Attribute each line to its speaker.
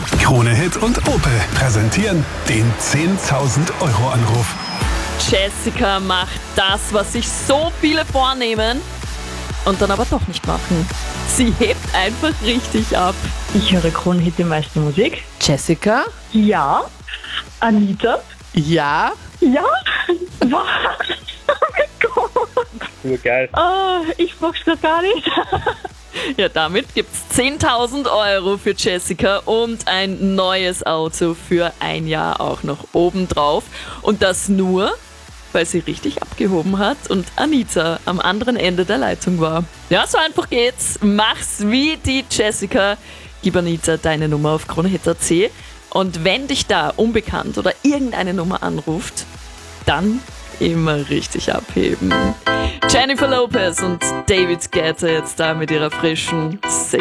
Speaker 1: Krone Hit und Opel präsentieren den 10.000 Euro Anruf.
Speaker 2: Jessica macht das, was sich so viele vornehmen und dann aber doch nicht machen. Sie hebt einfach richtig ab.
Speaker 3: Ich höre Krone Hit, die meiste Musik.
Speaker 4: Jessica?
Speaker 3: Ja. Anita?
Speaker 4: Ja.
Speaker 3: Ja. Was? Oh mein Gott.
Speaker 5: Urgeil.
Speaker 3: Ich mag's grad gar nicht.
Speaker 2: Ja, damit gibt's 10.000 Euro für Jessica und ein neues Auto für ein Jahr auch noch obendrauf. Und das nur, weil sie richtig abgehoben hat und Anita am anderen Ende der Leitung war. Ja, so einfach geht's. Mach's wie die Jessica. Gib Anita deine Nummer auf kronehit.at. Und wenn dich da unbekannt oder irgendeine Nummer anruft, dann immer richtig abheben. Jennifer Lopez und David Guetta jetzt da mit ihrer frischen